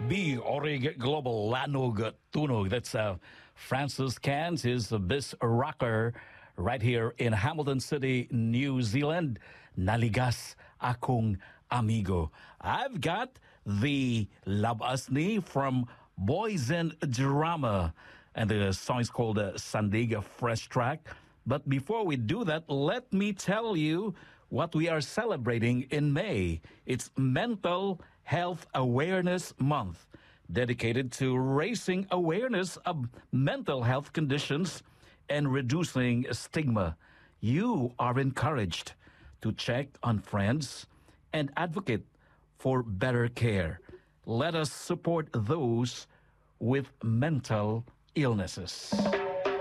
B. Orig Global Lanog Tunog. That's Francis Cans, is this rocker right here in Hamilton City, New Zealand. Naligas akong amigo. I've got the Love Us Ni from Boys and Drama. And the song is called Sandiga Fresh Track. But before we do that, let me tell you what we are celebrating in May. It's Mental Health Awareness Month, dedicated to raising awareness of mental health conditions and reducing stigma. You are encouraged to check on friends and advocate for better care. Let us support those with mental illnesses.